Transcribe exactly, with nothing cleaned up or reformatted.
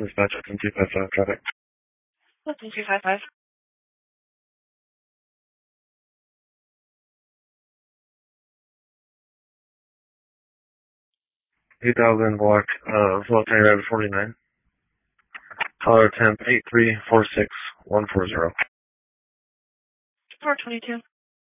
Dispatch at two five five traffic. Listen, two five five. eight thousand block, uh, flow train route forty-nine. Caller temp eight three four six one four zero. four twenty-two.